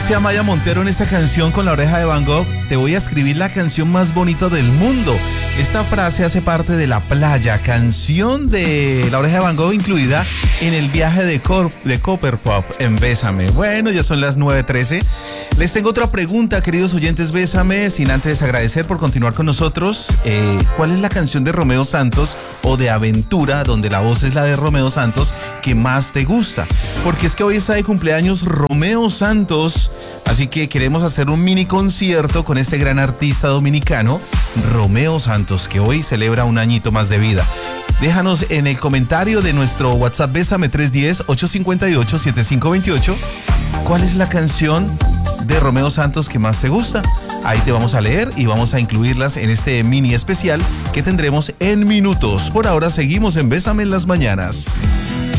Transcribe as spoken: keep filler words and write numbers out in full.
dice Amaya Montero en esta canción con La Oreja de Van Gogh: te voy a escribir la canción más bonita del mundo. Esta frase hace parte de La Playa, canción de La Oreja de Van Gogh incluida en el viaje de, Cor de Copperpop en Bésame. Bueno, ya son las nueve trece. Les tengo otra pregunta, queridos oyentes, Bésame, sin antes agradecer por continuar con nosotros. Eh, ¿Cuál es la canción de Romeo Santos o de Aventura, donde la voz es la de Romeo Santos, que más te gusta? Porque es que hoy está de cumpleaños Romeo Santos, así que queremos hacer un mini concierto con este gran artista dominicano, Romeo Santos, que hoy celebra un añito más de vida. Déjanos en el comentario de nuestro WhatsApp Bésame tres uno cero, ocho cinco ocho, siete cinco dos ocho cuál es la canción de Romeo Santos que más te gusta. Ahí te vamos a leer y vamos a incluirlas en este mini especial que tendremos en minutos. Por ahora seguimos en Bésame en las mañanas.